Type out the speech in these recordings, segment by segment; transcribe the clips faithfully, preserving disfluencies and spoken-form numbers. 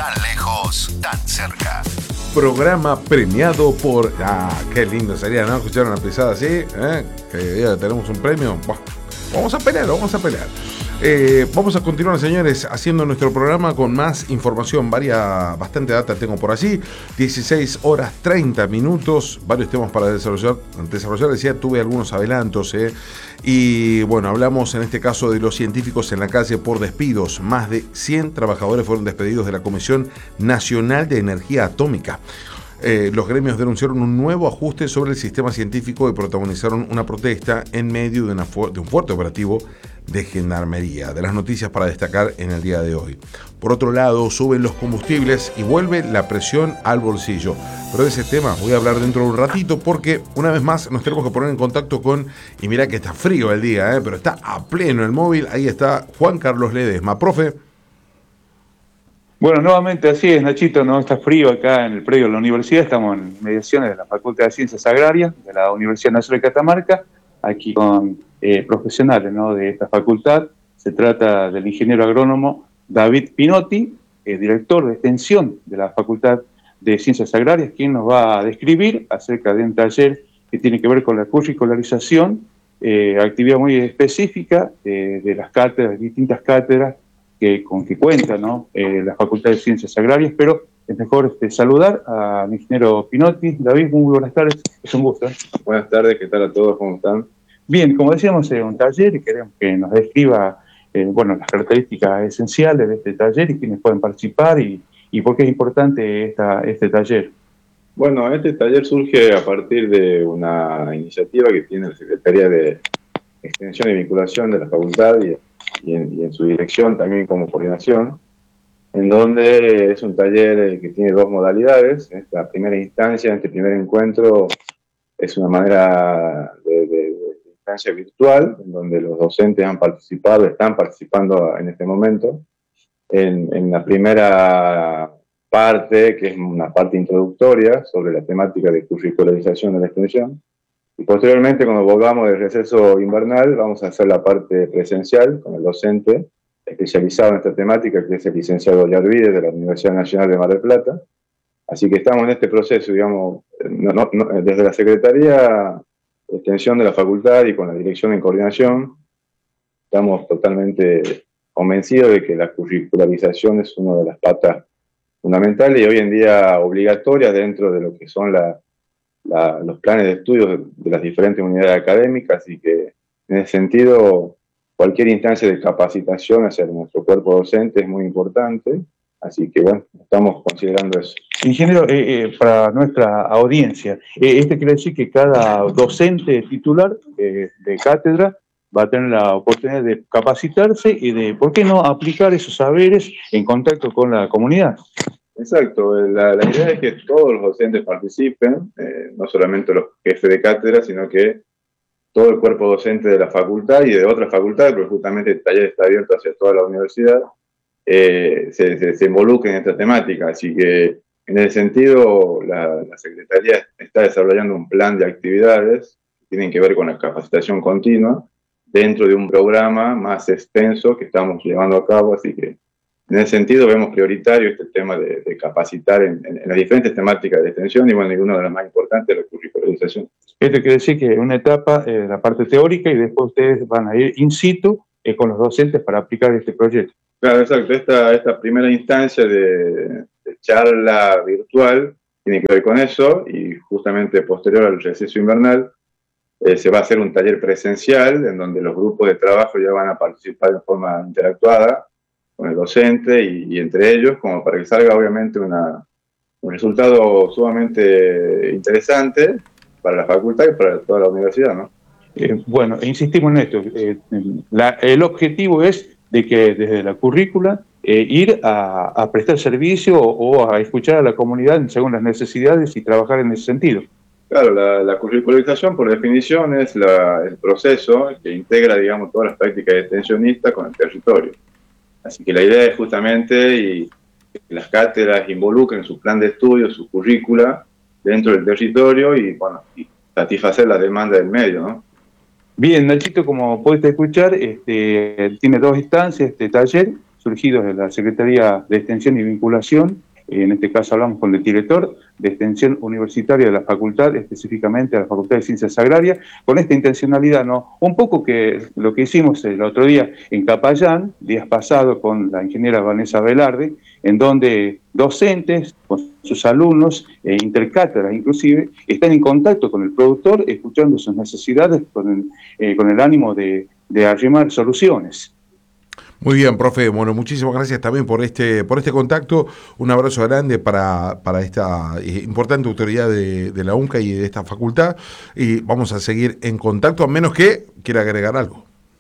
Tan lejos, tan cerca. Programa premiado por... Ah, qué lindo sería, ¿no? Escuchar una pisada así, ¿eh? Que ya tenemos un premio. Bah, vamos a pelear, vamos a pelear. Eh, vamos a continuar, señores, haciendo nuestro programa con más información. Varia, bastante data tengo por allí. dieciséis horas treinta minutos. Varios temas para desarrollar. Desarrollar, decía, tuve algunos adelantos. Eh. Y bueno, hablamos en este caso de los científicos en la calle por despidos. Más de cien trabajadores fueron despedidos de la Comisión Nacional de Energía Atómica. Eh, los gremios denunciaron un nuevo ajuste sobre el sistema científico y protagonizaron una protesta en medio de, una fu- de un fuerte operativo de gendarmería. De las noticias para destacar en el día de hoy. Por otro lado, suben los combustibles y vuelve la presión al bolsillo. Pero de ese tema voy a hablar dentro de un ratito porque una vez más nos tenemos que poner en contacto con, y mirá que está frío el día, eh, pero está a pleno el móvil. Ahí está Juan Carlos Ledesma. Profe. Bueno, nuevamente así es, Nachito, no está frío acá en el predio de la universidad, estamos en mediaciones de la Facultad de Ciencias Agrarias de la Universidad Nacional de Catamarca, aquí con eh, profesionales, ¿no?, de esta facultad. Se trata del ingeniero agrónomo David Pinotti, eh, director de extensión de la Facultad de Ciencias Agrarias, quien nos va a describir acerca de un taller que tiene que ver con la curricularización, eh, actividad muy específica eh, de las cátedras, distintas cátedras, que, con que cuenta, ¿no?, eh, la Facultad de Ciencias Agrarias, pero es mejor este, saludar al ingeniero Pinotti. David, muy buenas tardes, es un gusto. ¿eh? Buenas tardes, ¿qué tal a todos? ¿Cómo están? Bien, como decíamos, es un taller y queremos que nos describa eh, bueno, las características esenciales de este taller y quiénes pueden participar y, y por qué es importante esta, este taller. Bueno, este taller surge a partir de una iniciativa que tiene la Secretaría de Extensión y Vinculación de la Facultad y Y en, y en su dirección también como coordinación, en donde es un taller que tiene dos modalidades. En esta primera instancia, en este primer encuentro, es una manera de, de, de instancia virtual, en donde los docentes han participado, están participando en este momento. En, en la primera parte, que es una parte introductoria sobre la temática de curricularización de la extensión, y posteriormente, cuando volvamos del receso invernal, vamos a hacer la parte presencial con el docente especializado en esta temática, que es el licenciado Yarvides de la Universidad Nacional de Mar del Plata. Así que estamos en este proceso, digamos, no, no, no, desde la Secretaría de Extensión de la Facultad y con la Dirección en Coordinación, estamos totalmente convencidos de que la curricularización es una de las patas fundamentales y hoy en día obligatorias dentro de lo que son las La, los planes de estudio de, de las diferentes unidades académicas, y que en ese sentido cualquier instancia de capacitación hacia nuestro cuerpo docente es muy importante, así que bueno, estamos considerando eso. Ingeniero, eh, eh, para nuestra audiencia, eh, este quiere decir que cada docente titular eh, de cátedra va a tener la oportunidad de capacitarse y de, ¿por qué no?, aplicar esos saberes en contacto con la comunidad. Exacto, la, la idea es que todos los docentes participen, eh, no solamente los jefes de cátedra, sino que todo el cuerpo docente de la facultad y de otras facultades, porque justamente el taller está abierto hacia toda la universidad, eh, se, se, se involucren en esta temática. Así que, en ese sentido, la, la Secretaría está desarrollando un plan de actividades que tienen que ver con la capacitación continua dentro de un programa más extenso que estamos llevando a cabo, así que en ese sentido vemos prioritario este tema de, de capacitar en, en, en las diferentes temáticas de extensión y bueno, y una de las más importantes es la curricularización. Esto quiere decir que una etapa, eh, la parte teórica, y después ustedes van a ir in situ eh, con los docentes para aplicar este proyecto. Claro, exacto. Esta, esta primera instancia de, de charla virtual tiene que ver con eso, y justamente posterior al receso invernal eh, se va a hacer un taller presencial en donde los grupos de trabajo ya van a participar de forma interactuada con el docente y, y entre ellos, como para que salga obviamente una, un resultado sumamente interesante para la facultad y para toda la universidad, ¿no? Eh, bueno, insistimos en esto. Eh, la, el objetivo es de que desde la currícula eh, ir a, a prestar servicio o, o a escuchar a la comunidad según las necesidades y trabajar en ese sentido. Claro, la, la curricularización por definición es la, el proceso que integra, digamos, todas las prácticas extensionistas con el territorio. Así que la idea es justamente y que las cátedras involucren su plan de estudio, su currícula dentro del territorio y, bueno, y satisfacer la demanda del medio, ¿no? Bien, Nachito, como pudiste escuchar, este, tiene dos instancias este taller, surgidos de la Secretaría de Extensión y Vinculación. En este caso hablamos con el director de Extensión Universitaria de la Facultad, específicamente de la Facultad de Ciencias Agrarias, con esta intencionalidad, ¿no? Un poco que lo que hicimos el otro día en Capayán, días pasados, con la ingeniera Vanessa Velarde, en donde docentes, con sus alumnos, e intercátedras inclusive, están en contacto con el productor, escuchando sus necesidades con el, eh, con el ánimo de, de arrimar soluciones. Muy bien, profe. Bueno, muchísimas gracias también por este por este contacto. Un abrazo grande para, para esta eh, importante autoridad de, de la UNCA y de esta facultad. Y vamos a seguir en contacto, a menos que quiera agregar algo.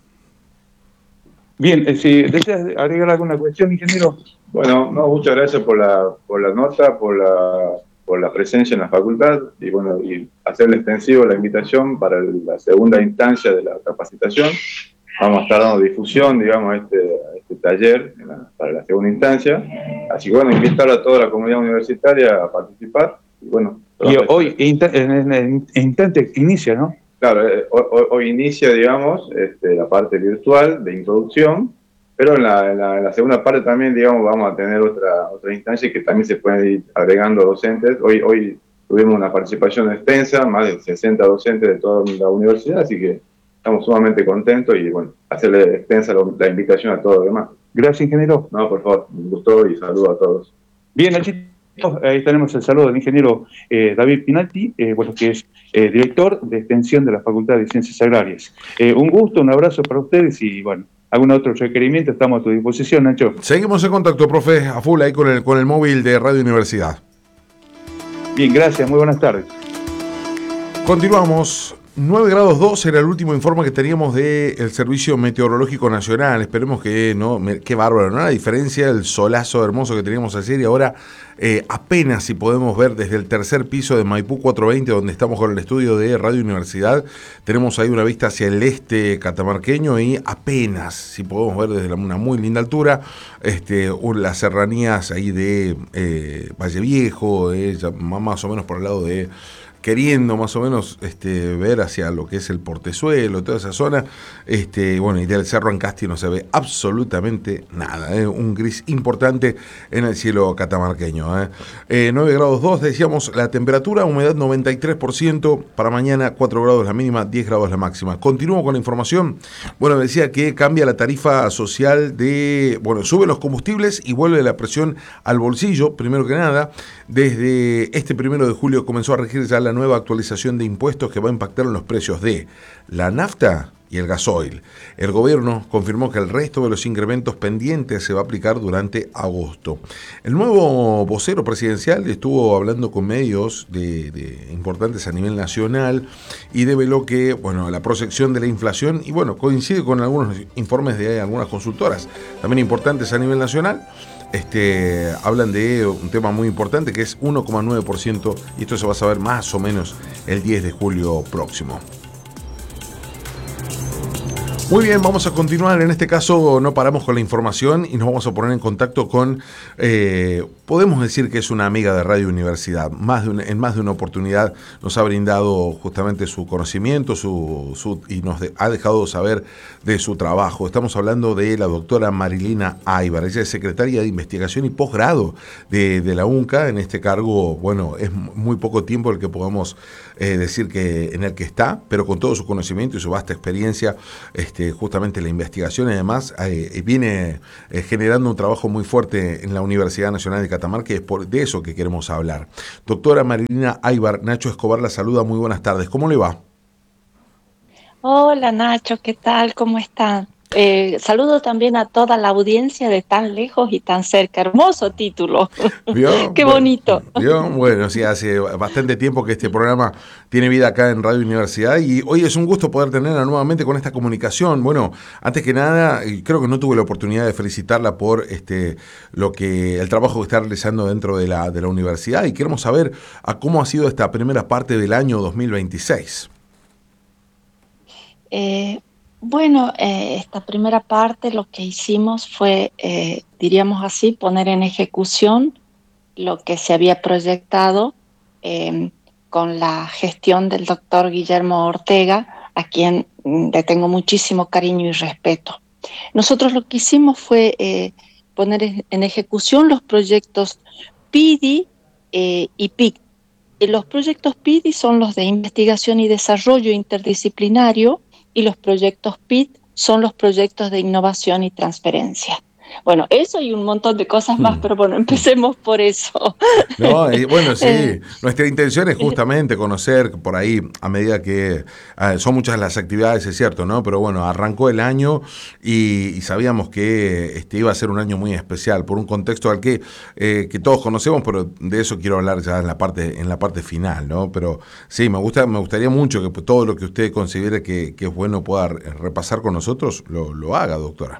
Bien, eh, si deseas agregar alguna cuestión, ingeniero. Bueno, no, muchas gracias por la, por la nota, por la, por la presencia en la facultad y bueno, y hacerle extensivo la invitación para la segunda instancia de la capacitación. Vamos a estar dando difusión, digamos, a este, a este taller en la, para la segunda instancia. Así que, bueno, invitar a toda la comunidad universitaria a participar. Y, bueno, y hoy, en el instante, inicia, ¿no? Claro, eh, hoy, hoy inicia, digamos, este, la parte virtual de introducción, pero en la, en, la, en la segunda parte también, digamos, vamos a tener otra, otra instancia que también se pueden ir agregando docentes. Hoy, hoy tuvimos una participación extensa, más de sesenta docentes de toda la universidad, así que estamos sumamente contentos y, bueno, hacerle extensa la invitación a todos los demás. Gracias, ingeniero. No, por favor, un gusto y saludo a todos. Bien, Nachito, ahí tenemos el saludo del ingeniero eh, David Pinalti, eh, bueno, que es eh, director de extensión de la Facultad de Ciencias Agrarias. Eh, un gusto, un abrazo para ustedes y, bueno, algún otro requerimiento, estamos a tu disposición, Nacho. Seguimos en contacto, profe, a full ahí con el, con el móvil de Radio Universidad. Bien, gracias, muy buenas tardes. Continuamos. nueve grados dos era el último informe que teníamos del Servicio Meteorológico Nacional. Esperemos que no, me, qué bárbaro, ¿no? La diferencia, el solazo hermoso que teníamos ayer y ahora eh, apenas si podemos ver desde el tercer piso de Maipú cuatrocientos veinte, donde estamos con el estudio de Radio Universidad, tenemos ahí una vista hacia el este catamarqueño y apenas si podemos ver desde una muy linda altura este, las serranías ahí de eh, Valle Viejo, eh, más o menos por el lado de... queriendo más o menos este, ver hacia lo que es el Portezuelo, toda esa zona, este, bueno, y del Cerro Ancasti no se ve absolutamente nada, ¿eh? Un gris importante en el cielo catamarqueño. ¿eh? Eh, nueve grados dos, decíamos, la temperatura, humedad noventa y tres por ciento, para mañana cuatro grados la mínima, diez grados la máxima. Continúo con la información. Bueno, decía que cambia la tarifa social de, bueno, suben los combustibles y vuelve la presión al bolsillo, primero que nada. Desde este primero de julio comenzó a regir ya la nueva actualización de impuestos que va a impactar en los precios de la nafta y el gasoil. El gobierno confirmó que el resto de los incrementos pendientes se va a aplicar durante agosto. El nuevo vocero presidencial estuvo hablando con medios de, de importantes a nivel nacional y develó que, bueno, la proyección de la inflación, y bueno, coincide con algunos informes de algunas consultoras, también importantes a nivel nacional. Este, hablan de un tema muy importante que es uno coma nueve por ciento y esto se va a saber más o menos el diez de julio próximo. Muy bien, vamos a continuar. En este caso no paramos con la información y nos vamos a poner en contacto con, eh, podemos decir que es una amiga de Radio Universidad. Más de una, en más de una oportunidad nos ha brindado justamente su conocimiento su, su, y nos de, ha dejado saber de su trabajo. Estamos hablando de la doctora Marilina Aybar. Ella es secretaria de Investigación y Posgrado de, de la UNCA. En este cargo, bueno, es muy poco tiempo el que podamos eh, decir que en el que está, pero con todo su conocimiento y su vasta experiencia, este, justamente la investigación y además eh, viene eh, generando un trabajo muy fuerte en la Universidad Nacional de Catamarca y es por de eso que queremos hablar. Doctora Marilina Aybar, Nacho Escobar la saluda, muy buenas tardes, ¿cómo le va? Hola Nacho, ¿qué tal? ¿Cómo están? Eh, saludo también a toda la audiencia de tan lejos y tan cerca. Hermoso título. ¿Vio? Qué bueno, bonito. ¿Vio? Bueno, sí, hace bastante tiempo que este programa tiene vida acá en Radio Universidad y hoy es un gusto poder tenerla nuevamente con esta comunicación. Bueno, antes que nada, creo que no tuve la oportunidad de felicitarla por este lo que el trabajo que está realizando dentro de la, de la universidad y queremos saber a cómo ha sido esta primera parte del año dos mil veintiséis. Eh, bueno, eh, esta primera parte lo que hicimos fue, eh, diríamos así, poner en ejecución lo que se había proyectado eh, con la gestión del doctor Guillermo Ortega, a quien le tengo muchísimo cariño y respeto. Nosotros lo que hicimos fue eh, poner en ejecución los proyectos P I D I eh, y P I C. Y los proyectos P I D I son los de investigación y desarrollo interdisciplinario y los proyectos P I C son los proyectos de innovación y transferencia. Bueno, eso y un montón de cosas más, Hmm. pero bueno, empecemos por eso. No, y bueno, sí, Eh, nuestra intención es justamente conocer por ahí, a medida que eh, son muchas las actividades, es cierto, ¿no? Pero bueno, arrancó el año y, y sabíamos que este iba a ser un año muy especial, por un contexto al que, eh, que todos conocemos, pero de eso quiero hablar ya en la parte, en la parte final, ¿no? Pero sí, me gusta, me gustaría mucho que todo lo que usted considere que, que es bueno pueda repasar con nosotros, lo, lo haga, doctora.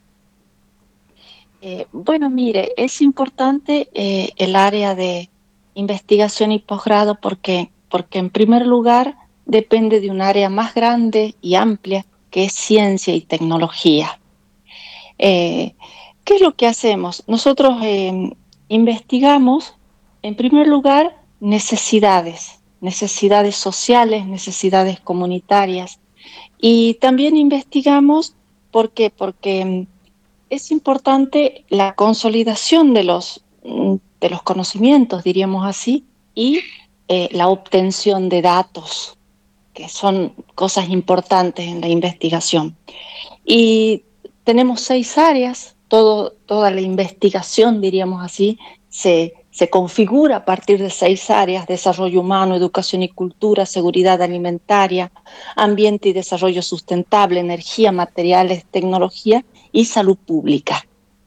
Eh, bueno, mire, es importante eh, el área de investigación y posgrado porque, porque en primer lugar depende de un área más grande y amplia que es ciencia y tecnología. Eh, ¿Qué es lo que hacemos? Nosotros eh, investigamos, en primer lugar, necesidades, necesidades sociales, necesidades comunitarias, y también investigamos, ¿por qué? Porque es importante la consolidación de los, de los conocimientos, diríamos así, y eh, la obtención de datos, que son cosas importantes en la investigación. Y tenemos seis áreas, todo, toda la investigación, diríamos así, se, se configura a partir de seis áreas: desarrollo humano, educación y cultura, seguridad alimentaria, ambiente y desarrollo sustentable, energía, materiales, tecnología y salud pública.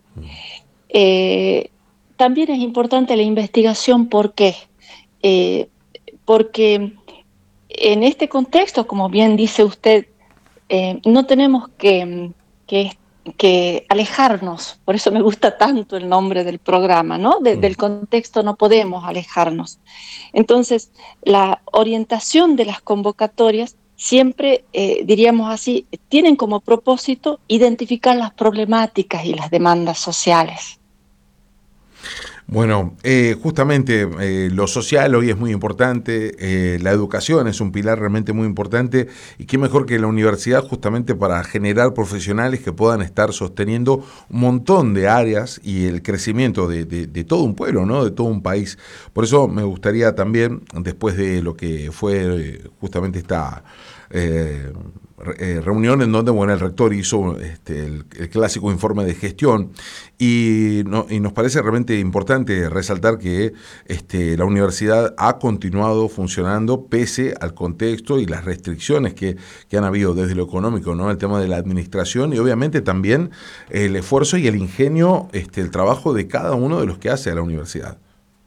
Eh, también es importante la investigación, ¿por qué? Eh, porque en este contexto, como bien dice usted, eh, no tenemos que, que, que alejarnos, por eso me gusta tanto el nombre del programa, ¿no? De, del contexto no podemos alejarnos. Entonces, la orientación de las convocatorias siempre, eh, diríamos así, tienen como propósito identificar las problemáticas y las demandas sociales. Bueno, eh, justamente eh, lo social hoy es muy importante, eh, la educación es un pilar realmente muy importante y qué mejor que la universidad justamente para generar profesionales que puedan estar sosteniendo un montón de áreas y el crecimiento de, de, de todo un pueblo, ¿no? De todo un país. Por eso me gustaría también, después de lo que fue eh, justamente esta eh, eh, reunión en donde bueno, el rector hizo este, el, el clásico informe de gestión y, no, y nos parece realmente importante resaltar que este, la universidad ha continuado funcionando pese al contexto y las restricciones que, que han habido desde lo económico, ¿no? El tema de la administración y obviamente también el esfuerzo y el ingenio, este, el trabajo de cada uno de los que hace a la universidad.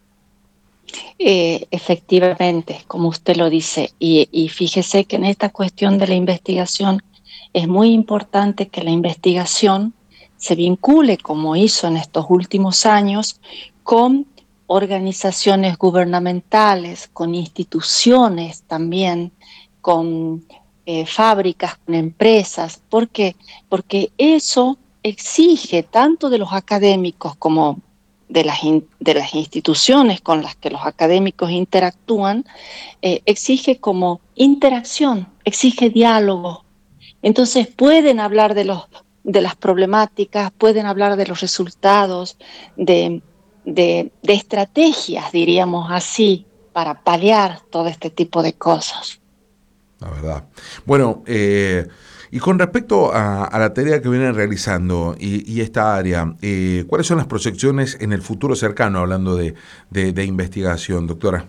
Eh, efectivamente, como usted lo dice, y, y fíjese que en esta cuestión de la investigación es muy importante que la investigación se vincule, como hizo en estos últimos años, con organizaciones gubernamentales, con instituciones también, con eh, fábricas, con empresas. ¿Por qué? Porque eso exige tanto de los académicos como de las, in, de las instituciones con las que los académicos interactúan, eh, exige como interacción, exige diálogo. Entonces pueden hablar de, los, de las problemáticas, pueden hablar de los resultados, de, de, de estrategias, diríamos así, para paliar todo este tipo de cosas. La verdad. Bueno, eh... Y con respecto a, a la tarea que vienen realizando y, y esta área, eh, ¿cuáles son las proyecciones en el futuro cercano, hablando de, de, de investigación, doctora?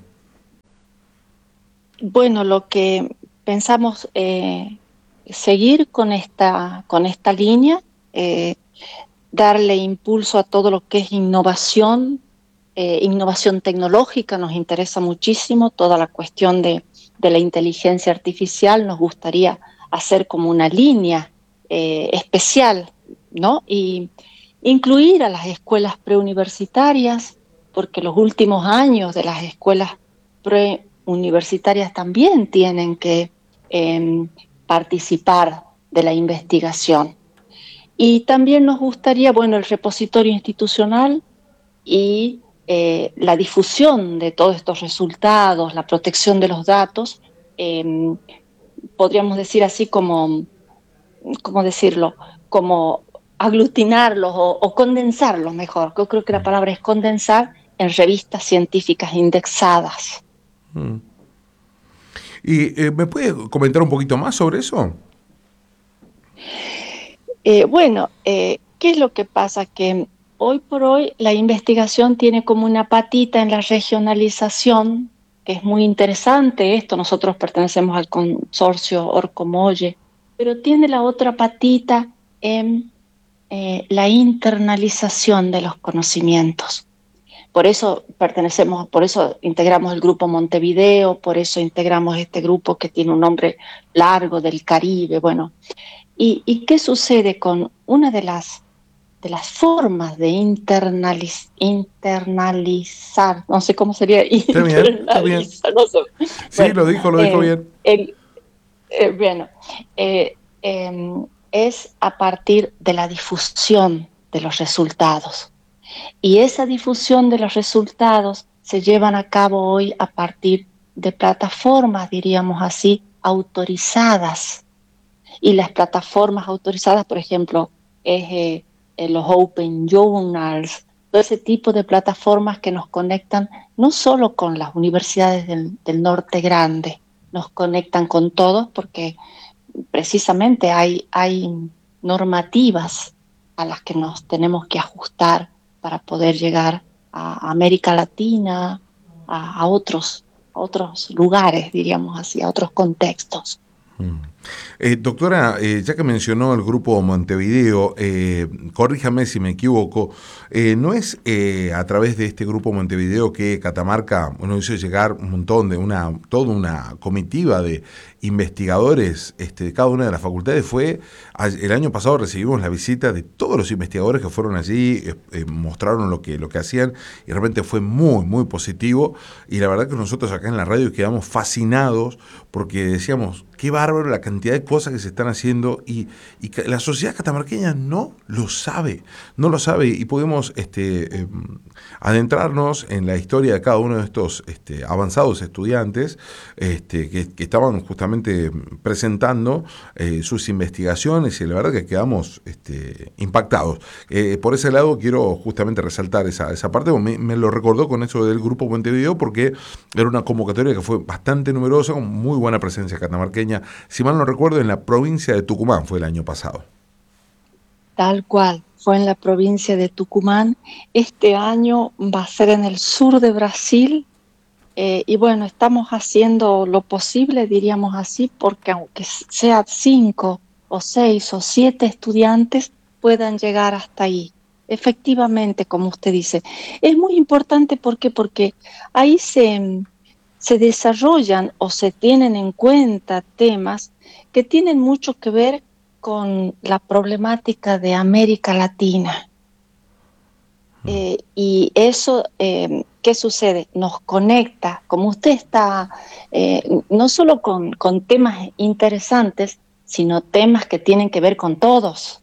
Bueno, lo que pensamos eh, seguir con esta, con esta línea, eh, darle impulso a todo lo que es innovación, eh, innovación tecnológica, nos interesa muchísimo, toda la cuestión de, de la inteligencia artificial, nos gustaría hacer como una línea eh, especial, ¿no? Y incluir a las escuelas preuniversitarias, porque los últimos años de las escuelas preuniversitarias también tienen que eh, participar de la investigación. Y también nos gustaría, bueno, el repositorio institucional y eh, la difusión de todos estos resultados, la protección de los datos, eh, podríamos decir así como, ¿cómo decirlo? Como aglutinarlos o, o condensarlos mejor. Yo creo que la palabra es condensar en revistas científicas indexadas. Mm. ¿Y eh, me puede comentar un poquito más sobre eso? Eh, bueno, eh, ¿qué es lo que pasa? Que hoy por hoy la investigación tiene como una patita en la regionalización, que es muy interesante esto. Nosotros pertenecemos al consorcio Orcomolle, pero tiene la otra patita en eh, la internalización de los conocimientos. Por eso pertenecemos, por eso integramos el grupo Montevideo, por eso integramos este grupo que tiene un nombre largo del Caribe. Bueno, ¿y, y qué sucede con una de las, de las formas de internaliz, internalizar? No sé cómo sería. Está bien, está bien. No sé. Sí, Bueno, lo dijo, lo dijo eh, bien. El, eh, bueno, eh, eh, es a partir de la difusión de los resultados. Y esa difusión de los resultados se llevan a cabo hoy a partir de plataformas, diríamos así, autorizadas. Y las plataformas autorizadas, por ejemplo, es eh, eh, los Open Journals, todo ese tipo de plataformas que nos conectan no solo con las universidades del, del norte grande, nos conectan con todos porque precisamente hay, hay normativas a las que nos tenemos que ajustar para poder llegar a América Latina, a, a otros, a otros lugares, diríamos así, a otros contextos. Mm. Eh, doctora, eh, ya que mencionó el grupo Montevideo, eh, corríjame si me equivoco, eh, ¿no es eh, a través de este grupo Montevideo que Catamarca, bueno, hizo llegar un montón de una, toda una comitiva de investigadores este, de cada una de las facultades? Fue el año pasado recibimos la visita de todos los investigadores que fueron allí, eh, eh, mostraron lo que, lo que hacían y realmente fue muy, muy positivo. Y la verdad que nosotros acá en la radio quedamos fascinados porque decíamos, qué bárbaro la cantidad de cosas que se están haciendo y, y la sociedad catamarqueña no lo sabe, no lo sabe y podemos este, eh, adentrarnos en la historia de cada uno de estos este, avanzados estudiantes este, que, que estaban justamente presentando eh, sus investigaciones y la verdad que quedamos este, impactados. Eh, por ese lado quiero justamente resaltar esa, esa parte, me, me lo recordó con eso del grupo Montevideo porque era una convocatoria que fue bastante numerosa, con muy buena presencia catamarqueña. Si mal no recuerdo, en la provincia de Tucumán fue el año pasado. Tal cual, fue en la provincia de Tucumán. Este año va a ser en el sur de Brasil. Eh, y bueno, estamos haciendo lo posible, diríamos así, porque aunque sea cinco o seis o siete estudiantes puedan llegar hasta ahí. Efectivamente, como usted dice, es muy importante. ¿Por qué? Porque ahí se, se desarrollan o se tienen en cuenta temas que tienen mucho que ver con la problemática de América Latina. Eh, y eso, eh, ¿qué sucede? Nos conecta, como usted está, eh, no solo con, con temas interesantes, sino temas que tienen que ver con todos.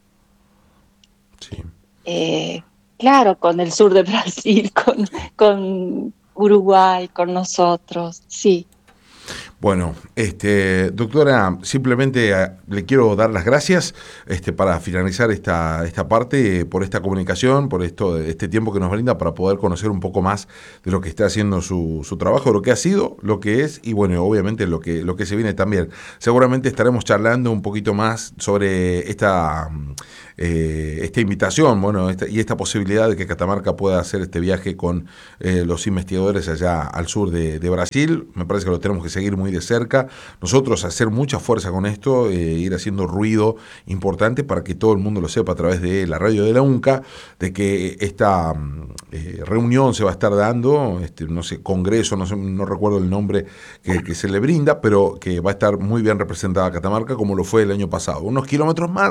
Sí. Eh, claro, con el sur de Brasil, con, con Uruguay, con nosotros, sí. Bueno, este, doctora, simplemente eh, le quiero dar las gracias este, para finalizar esta, esta parte, eh, por esta comunicación, por esto, este tiempo que nos brinda para poder conocer un poco más de lo que está haciendo su, su trabajo, lo que ha sido, lo que es y bueno, obviamente lo que, lo que se viene también. Seguramente estaremos charlando un poquito más sobre esta, eh, esta invitación, bueno, esta, y esta posibilidad de que Catamarca pueda hacer este viaje con eh, los investigadores allá al sur de, de Brasil. Me parece que lo tenemos que seguir muy de cerca, nosotros hacer mucha fuerza con esto, eh, ir haciendo ruido importante para que todo el mundo lo sepa a través de la radio de la UNCA, de que esta eh, reunión se va a estar dando, este, no sé, congreso, no sé, no recuerdo el nombre que, que se le brinda, pero que va a estar muy bien representada Catamarca como lo fue el año pasado. Unos kilómetros más